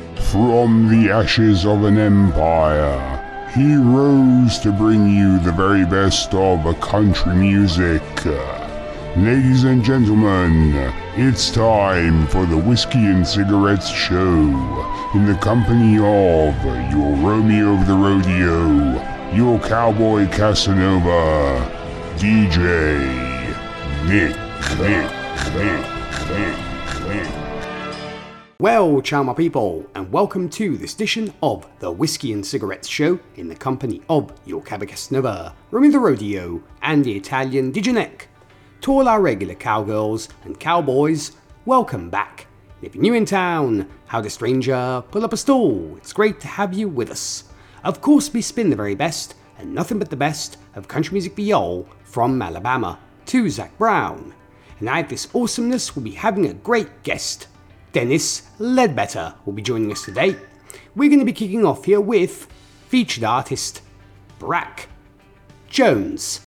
From the ashes of an empire, he rose to bring you the very best of country music. Ladies and gentlemen, it's time for the Whiskey and Cigarettes Show in the company of your Romeo of the Rodeo, your Cowboy Casanova, DJ Nick. Well, ciao my people, and welcome to this edition of the Whiskey and Cigarettes Show in the company of your Cowboy Casanova, Romeo the Rodeo, and the Italian DJ Nick. To all our regular cowgirls and cowboys, welcome back. If you're new in town, howdy stranger, pull up a stool, it's great to have you with us. Of course we spin the very best, and nothing but the best, of country music viol from Alabama to Zac Brown. And I, this awesomeness, will be having a great guest. Dennis Ledbetter will be joining us today. We're going to be kicking off here with featured artist Brack Jones.